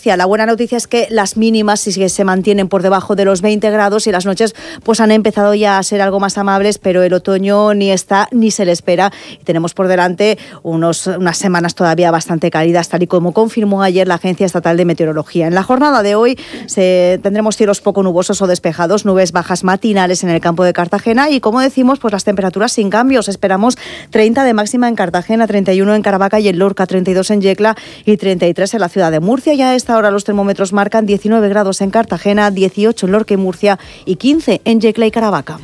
Murcia. La buena noticia es que las mínimas sí que se mantienen por debajo de los 20 grados y las noches pues han empezado ya a ser algo más amables, pero el otoño ni está ni se le espera. Y tenemos por delante unas semanas todavía bastante cálidas, tal y como confirmó ayer la Agencia Estatal de Meteorología. En la jornada de hoy tendremos cielos poco nubosos o despejados, nubes bajas matinales en el campo de Cartagena y, como decimos, pues las temperaturas sin cambios. Esperamos 30 de máxima en Cartagena, 31 en Caravaca y en Lorca, 32 en Yecla y 33 en la ciudad de Murcia. Ya a esta hora los termómetros marcan 19 grados en Cartagena, 18 en Lorca y Murcia y 15 en Yecla y Caravaca.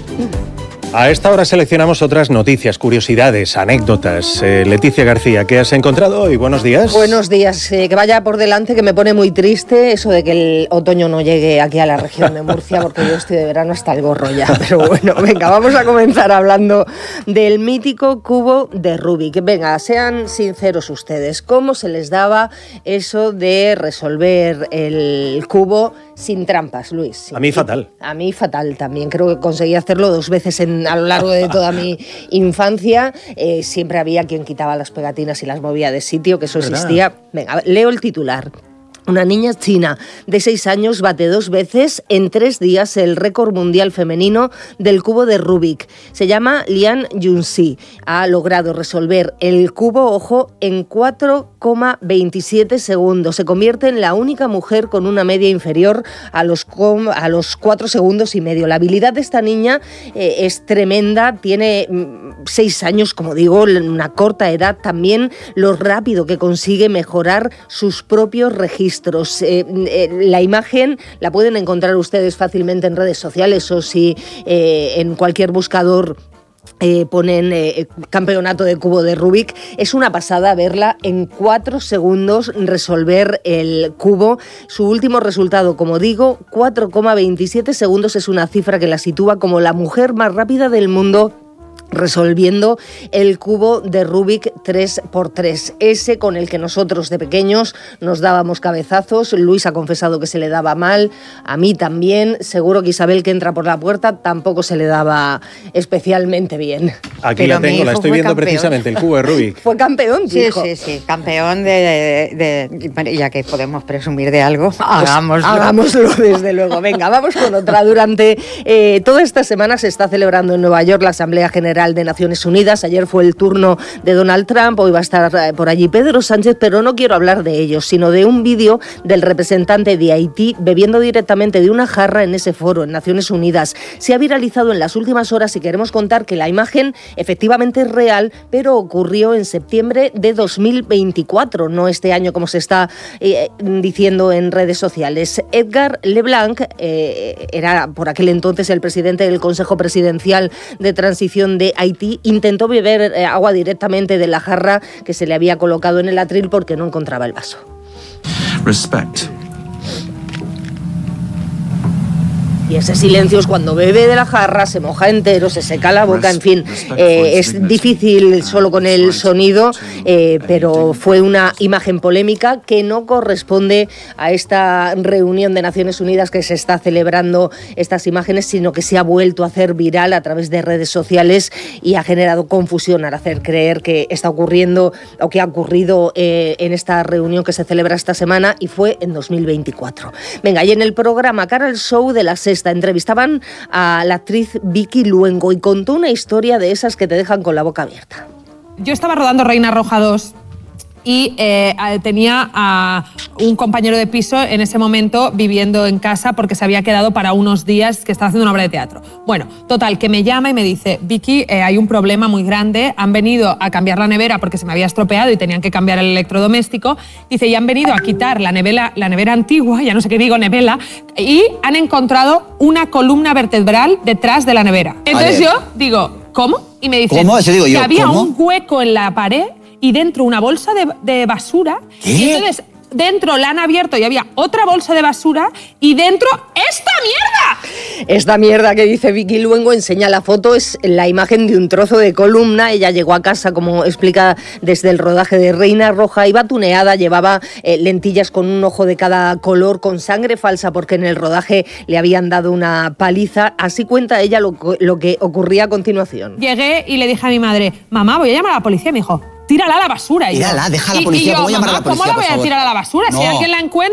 A esta hora seleccionamos otras noticias, curiosidades, anécdotas. Leticia García, ¿qué has encontrado hoy? Buenos días. Buenos días. Que vaya por delante, que me pone muy triste eso de que el otoño no llegue aquí a la región de Murcia, porque yo estoy de verano hasta el gorro ya. Pero bueno, venga, vamos a comenzar hablando del mítico cubo de Rubik. Venga, sean sinceros ustedes. ¿Cómo se les daba eso de resolver el cubo sin trampas, Luis? A mí fatal. A mí fatal también. Creo que conseguí hacerlo 2 veces a lo largo de toda mi infancia. Siempre había quien quitaba las pegatinas y las movía de sitio, que eso existía. Venga, leo el titular. Una niña china de 6 años bate 2 veces en 3 días el récord mundial femenino del cubo de Rubik. Se llama Lian Yunxi. Ha logrado resolver el cubo, ojo, en 4,27 segundos. Se convierte en la única mujer con una media inferior a los 4 segundos y medio. La habilidad de esta niña es tremenda. Tiene 6 años, como digo, una corta edad. También lo rápido que consigue mejorar sus propios registros. La imagen la pueden encontrar ustedes fácilmente en redes sociales o si en cualquier buscador ponen campeonato de cubo de Rubik. Es una pasada verla en 4 segundos resolver el cubo. Su último resultado, como digo, 4,27 segundos, es una cifra que la sitúa como la mujer más rápida del mundo resolviendo el cubo de Rubik 3x3, ese con el que nosotros de pequeños nos dábamos cabezazos. Luis ha confesado que se le daba mal, a mí también. Seguro que Isabel, que entra por la puerta, tampoco se le daba especialmente bien. Aquí la tengo, la estoy viendo campeón. Precisamente, el cubo de Rubik. Fue campeón, dijo. Sí, campeón ya que podemos presumir de algo, hagámoslo. Hagámoslo, desde luego. Venga, vamos con otra. Durante toda esta semana se está celebrando en Nueva York la Asamblea General de Naciones Unidas. Ayer fue el turno de Donald Trump, hoy va a estar por allí Pedro Sánchez, pero no quiero hablar de ellos, sino de un vídeo del representante de Haití bebiendo directamente de una jarra en ese foro, en Naciones Unidas. Se ha viralizado en las últimas horas y queremos contar que la imagen efectivamente es real, pero ocurrió en septiembre de 2024, no este año como se está diciendo en redes sociales. Edgar Leblanc era por aquel entonces el presidente del Consejo Presidencial de Transición de Haití. Intentó beber agua directamente de la jarra que se le había colocado en el atril porque no encontraba el vaso. Respect. Y ese silencio es cuando bebe de la jarra, se moja entero, se seca la boca, en fin, es difícil solo con el sonido, pero fue una imagen polémica que no corresponde a esta reunión de Naciones Unidas que se está celebrando estas imágenes, sino que se ha vuelto a hacer viral a través de redes sociales y ha generado confusión al hacer creer que está ocurriendo o que ha ocurrido en esta reunión que se celebra esta semana y fue en 2024. Venga, y en el programa Cara al Show de la Sexta entrevistaban a la actriz Vicky Luengo y contó una historia de esas que te dejan con la boca abierta. Yo estaba rodando Reina Roja 2 y tenía a un compañero de piso en ese momento viviendo en casa porque se había quedado para unos días que estaba haciendo una obra de teatro. Bueno, total, que me llama y me dice: Vicky, hay un problema muy grande, han venido a cambiar la nevera porque se me había estropeado y tenían que cambiar el electrodoméstico. Dice, y han venido a quitar la nevera antigua, ya no sé qué digo, nevela, y han encontrado una columna vertebral detrás de la nevera. Entonces yo digo, ¿cómo? Y me dice que había un hueco en la pared y dentro una bolsa de basura. ¿Qué? Y entonces dentro la han abierto y había otra bolsa de basura y dentro ¡esta mierda! Esta mierda que dice Vicky Luengo, enseña la foto, es la imagen de un trozo de columna. Ella llegó a casa, como explica, desde el rodaje de Reina Roja, iba tuneada, llevaba lentillas con un ojo de cada color, con sangre falsa porque en el rodaje le habían dado una paliza. Así cuenta ella lo que ocurría a continuación. Llegué y le dije a mi madre, mamá, voy a llamar a la policía. Me dijo, tírala a la basura. Tírala, deja a la policía, voy a llamar a la policía, ¿cómo la voy a tirar a la basura? No. Si alguien la encuentra...